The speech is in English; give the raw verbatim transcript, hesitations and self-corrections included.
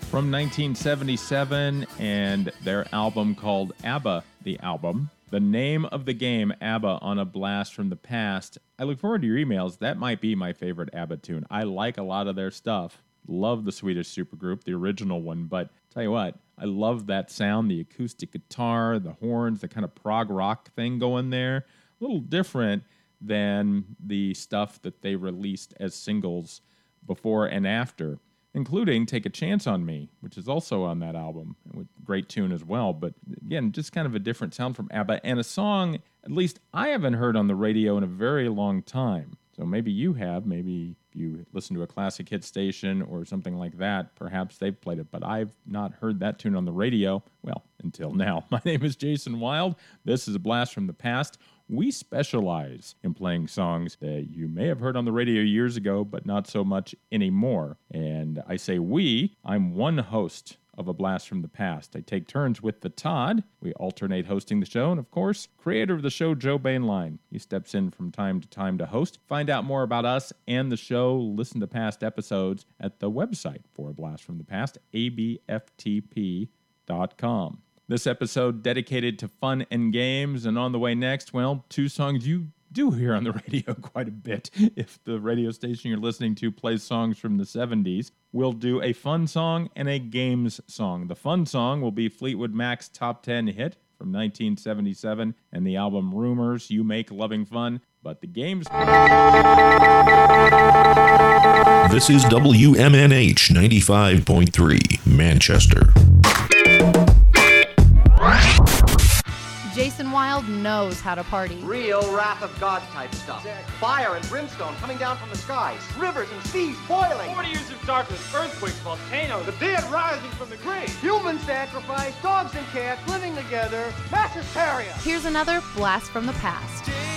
from nineteen seventy-seven, and their album called ABBA, the album. The name of the game, ABBA on a Blast from the Past. I look forward to your emails. That might be my favorite ABBA tune. I like a lot of their stuff. Love the Swedish supergroup, the original one, but tell you what, I love that sound, the acoustic guitar, the horns, the kind of prog rock thing going there. A little different than the stuff that they released as singles before and after, including Take a Chance on Me, which is also on that album. Great tune as well, but again, just kind of a different sound from ABBA, and a song, at least I haven't heard on the radio in a very long time. So maybe you have, maybe if you listen to a classic hit station or something like that, perhaps they've played it, but I've not heard that tune on the radio, well, until now. My name is Jason Wild. This is A Blast from the Past. We specialize in playing songs that you may have heard on the radio years ago, but not so much anymore. And I say we, I'm one host of A Blast from the Past. I take turns with the Todd. We alternate hosting the show, and of course, creator of the show, Joe Bainline. He steps in from time to time to host. Find out more about us and the show, listen to past episodes at the website for A Blast from the Past, A B F T P dot com. This episode dedicated to fun and games, and on the way next, well, two songs you do hear on the radio quite a bit. If the radio station you're listening to plays songs from the seventies, we'll do a fun song and a games song. The fun song will be Fleetwood Mac's top ten hit from nineteen seventy-seven and the album Rumors, You Make Loving Fun. But the games... This is W M N H ninety-five point three, Manchester. Jason Wild knows how to party. Real wrath of God type stuff. Exactly. Fire and brimstone coming down from the skies. Rivers and seas boiling. forty years of darkness, earthquakes, volcanoes, the dead rising from the grave. Human sacrifice, dogs and cats living together, mass hysteria. Here's another blast from the past.